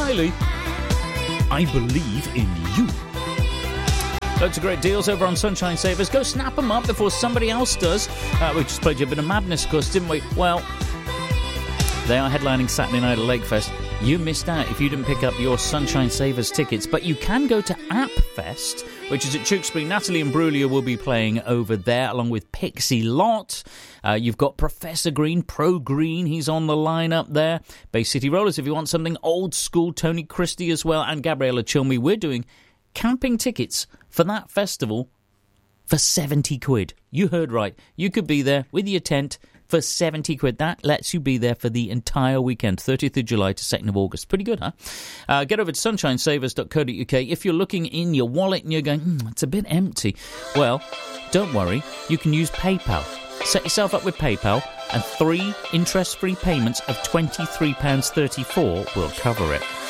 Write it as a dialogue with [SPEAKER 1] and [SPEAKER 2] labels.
[SPEAKER 1] Kylie, I believe in you. Loads of great deals over on Sunshine Savers. Go snap them up before somebody else does. We just played you a bit of Madness, of course, didn't we? Well, they are headlining Saturday night at Lakefest. You missed out if you didn't pick up your Sunshine Savers tickets, but you can go to AppFest, which is at Tewkesbury. Natalie Imbruglia will be playing over there, along with Pixie Lott. You've got Professor Green, Pro Green, he's on the lineup there. Bay City Rollers, if you want something old school, Tony Christie as well, and Gabriella Chilmy. We're doing camping tickets for that festival for 70 quid. You heard right. You could be there with your tent for 70 quid. That lets you be there for the entire weekend, 30th of July to 2nd of August. Pretty good, huh? Get over to sunshinesavers.co.uk. If you're looking in your wallet and you're going, it's a bit empty, well, don't worry. You can use PayPal. Set yourself up with PayPal, and 3 interest-free payments of £23.34 will cover it.